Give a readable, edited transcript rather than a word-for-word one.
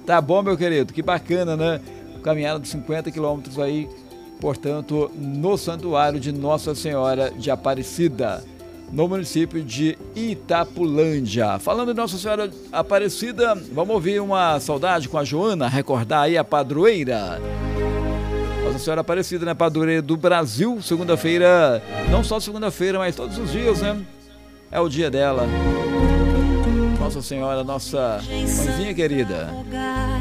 Tá bom, meu querido, que bacana, né? Caminhada de 50 quilômetros aí, portanto, no Santuário de Nossa Senhora de Aparecida, no município de Itapulândia. Falando de Nossa Senhora Aparecida, vamos ouvir uma saudade com a Joana, recordar aí a padroeira. Nossa Senhora Aparecida, né? Padroeira do Brasil, segunda-feira, não só segunda-feira, mas todos os dias, né? É o dia dela. Nossa Senhora, nossa mãezinha querida.